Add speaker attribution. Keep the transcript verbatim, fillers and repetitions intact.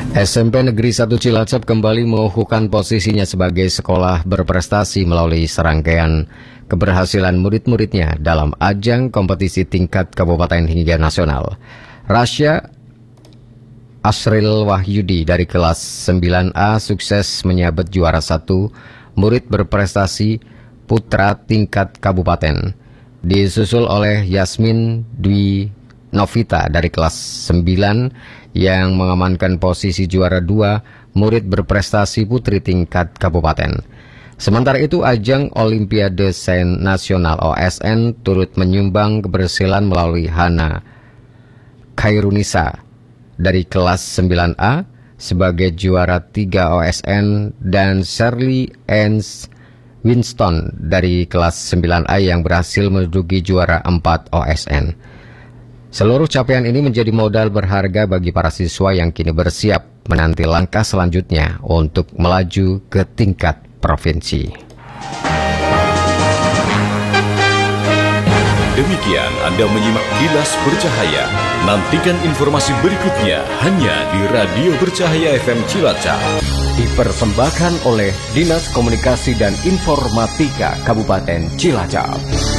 Speaker 1: S M P Negeri satu Cilacap kembali mengukuhkan posisinya sebagai sekolah berprestasi melalui serangkaian keberhasilan murid-muridnya dalam ajang kompetisi tingkat kabupaten hingga nasional. Rasya Asril Wahyudi dari kelas sembilan A sukses menyabet juara satu murid berprestasi putra tingkat kabupaten, disusul oleh Yasmin Dwi Novita dari kelas sembilan yang mengamankan posisi juara dua murid berprestasi putri tingkat kabupaten. Sementara itu, ajang Olimpiade Sains Nasional O S N turut menyumbang keberhasilan melalui Hana Khairunisa dari kelas sembilan A sebagai juara tiga O S N dan Shirley Ens Winston dari kelas sembilan A yang berhasil menduduki juara empat O S N. Seluruh capaian ini menjadi modal berharga bagi para siswa yang kini bersiap menanti langkah selanjutnya untuk melaju ke tingkat provinsi.
Speaker 2: Demikian Anda menyimak Kilas Bercahaya. Nantikan informasi berikutnya hanya di Radio Bercahaya F M Cilacap.
Speaker 1: Dipersembahkan oleh Dinas Komunikasi dan Informatika Kabupaten Cilacap.